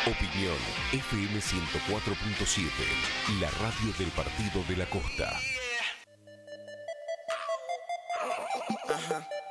Opinión FM 104.7, la radio del Partido de la Costa. Ajá.